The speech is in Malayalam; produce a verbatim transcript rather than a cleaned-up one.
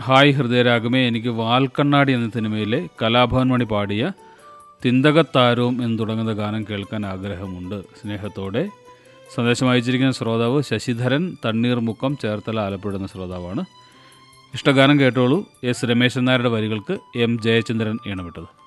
ഹായ് ഹൃദയരാഗമേ, എനിക്ക് വാൽക്കണ്ണാടി എന്ന സിനിമയിലെ കലാഭവൻ മണി പാടിയ തിന്തകത്താരവും എന്ന് തുടങ്ങുന്ന ഗാനം കേൾക്കാൻ ആഗ്രഹമുണ്ട്. സ്നേഹത്തോടെ സന്ദേശം അയച്ചിരിക്കുന്ന ശ്രോതാവ് ശശിധരൻ തണ്ണീർമുക്കം ചേർത്തല ആലപ്പുഴ എന്ന ശ്രോതാവാണ്. ഇഷ്ടഗാനം കേട്ടോളൂ. എസ് രമേശൻ നായരുടെ വരികൾക്ക് എം ജയചന്ദ്രൻ ഈണമിട്ടത്.